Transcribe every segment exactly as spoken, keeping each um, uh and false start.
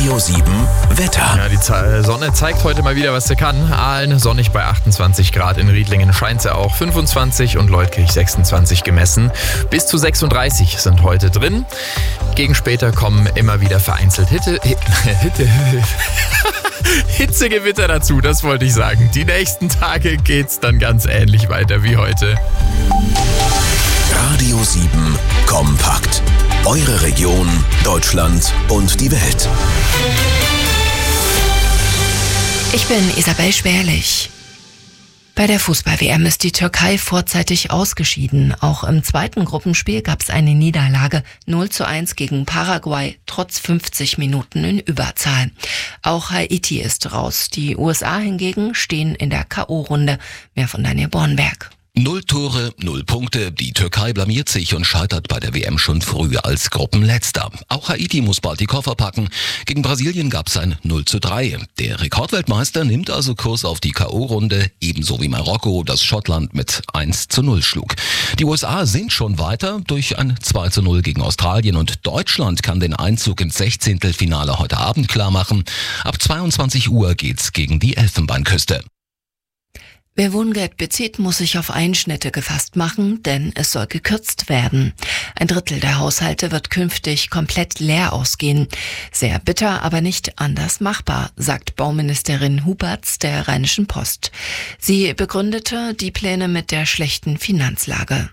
Radio sieben Wetter. Ja, die Ze- Sonne zeigt heute mal wieder, was sie kann. Aalen sonnig bei achtundzwanzig Grad, in Riedlingen scheint sie auch fünfundzwanzig und Leutkirch sechsundzwanzig gemessen. Bis zu sechsunddreißig sind heute drin. Gegen später kommen immer wieder vereinzelt Hitte... Hitte... Hitzegewitter dazu, das wollte ich sagen. Die nächsten Tage geht's dann ganz ähnlich weiter wie heute. Radio sieben kompakt. Eure Region, Deutschland und die Welt. Ich bin Isabel Schwerlich. Bei der Fußball-W M ist die Türkei vorzeitig ausgeschieden. Auch im zweiten Gruppenspiel gab es eine Niederlage, null zu eins gegen Paraguay, trotz fünfzig Minuten in Überzahl. Auch Haiti ist raus. Die U S A hingegen stehen in der K O-Runde. Mehr von Daniel Bornberg. Null Tore, null Punkte. Die Türkei blamiert sich und scheitert bei der W M schon früh als Gruppenletzter. Auch Haiti muss bald die Koffer packen. Gegen Brasilien gab's ein null zu drei. Der Rekordweltmeister nimmt also Kurs auf die K O-Runde, ebenso wie Marokko, das Schottland mit eins zu null schlug. Die U S A sind schon weiter durch ein zwei zu null gegen Australien und Deutschland kann den Einzug ins Sechzehntelfinale heute Abend klar machen. Ab zweiundzwanzig Uhr geht's gegen die Elfenbeinküste. Wer Wohngeld bezieht, muss sich auf Einschnitte gefasst machen, denn es soll gekürzt werden. Ein Drittel der Haushalte wird künftig komplett leer ausgehen. Sehr bitter, aber nicht anders machbar, sagt Bauministerin Huberts der Rheinischen Post. Sie begründete die Pläne mit der schlechten Finanzlage.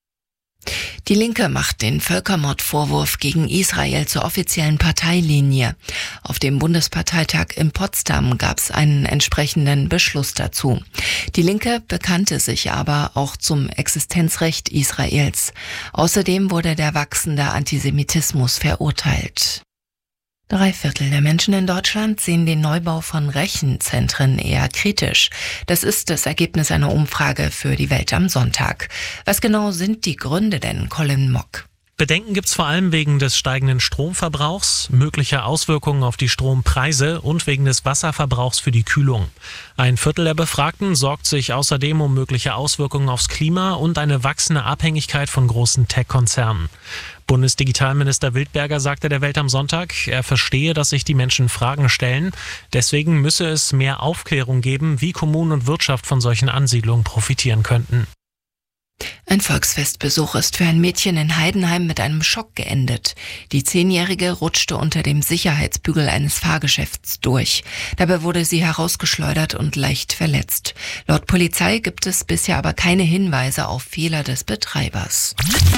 Die Linke macht den Völkermordvorwurf gegen Israel zur offiziellen Parteilinie. Auf dem Bundesparteitag in Potsdam gab es einen entsprechenden Beschluss dazu. Die Linke bekannte sich aber auch zum Existenzrecht Israels. Außerdem wurde der wachsende Antisemitismus verurteilt. Drei Viertel der Menschen in Deutschland sehen den Neubau von Rechenzentren eher kritisch. Das ist das Ergebnis einer Umfrage für die Welt am Sonntag. Was genau sind die Gründe denn, Colin Mock? Bedenken gibt's vor allem wegen des steigenden Stromverbrauchs, möglicher Auswirkungen auf die Strompreise und wegen des Wasserverbrauchs für die Kühlung. Ein Viertel der Befragten sorgt sich außerdem um mögliche Auswirkungen aufs Klima und eine wachsende Abhängigkeit von großen Tech-Konzernen. Bundesdigitalminister Wildberger sagte der Welt am Sonntag, er verstehe, dass sich die Menschen Fragen stellen. Deswegen müsse es mehr Aufklärung geben, wie Kommunen und Wirtschaft von solchen Ansiedlungen profitieren könnten. Ein Volksfestbesuch ist für ein Mädchen in Heidenheim mit einem Schock geendet. Die Zehnjährige rutschte unter dem Sicherheitsbügel eines Fahrgeschäfts durch. Dabei wurde sie herausgeschleudert und leicht verletzt. Laut Polizei gibt es bisher aber keine Hinweise auf Fehler des Betreibers.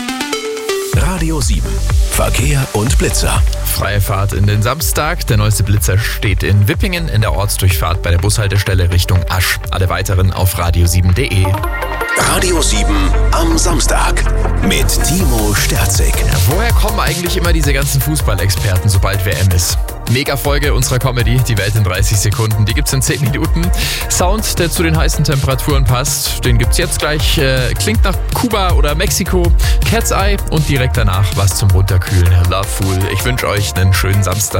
Radio sieben. Verkehr und Blitzer. Freie Fahrt in den Samstag. Der neueste Blitzer steht in Wippingen in der Ortsdurchfahrt bei der Bushaltestelle Richtung Asch. Alle weiteren auf radio sieben punkt de. Radio sieben am Samstag mit Timo Sterzig. Ja, woher kommen eigentlich immer diese ganzen Fußballexperten, sobald W M ist? Mega-Folge unserer Comedy, die Welt in dreißig Sekunden. Die gibt's in zehn Minuten. Sound, der zu den heißen Temperaturen passt, den gibt's jetzt gleich. Äh, klingt nach Kuba oder Mexiko. Cat's Eye und direkt danach was zum Runterkühlen. Loveful. Ich wünsche euch einen schönen Samstag.